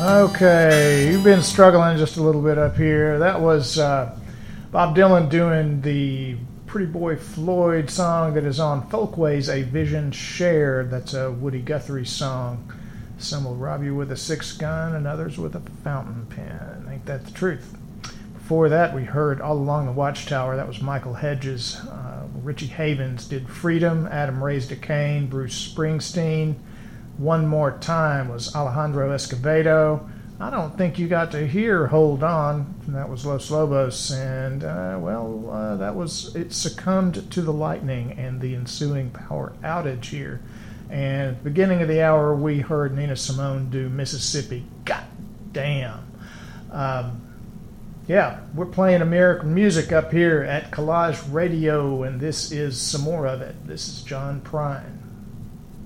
Okay, you've been struggling just a little bit up here. That was Bob Dylan doing the Pretty Boy Floyd song that is on Folkways, A Vision Shared. That's a Woody Guthrie song. Some will rob you with a six gun and others with a fountain pen. Ain't that the truth? Before that, we heard All Along the Watchtower. That was Michael Hedges. Richie Havens did Freedom. Adam Raised a Cane. Bruce Springsteen. One More Time was Alejandro Escovedo. I don't think you got to hear Hold On. That was Los Lobos. And, that was It Succumbed to the Lightning and the ensuing power outage here. And at the beginning of the hour, we heard Nina Simone do Mississippi. God damn. We're playing American music up here at Collage Radio, and this is some more of it. This is John Prine.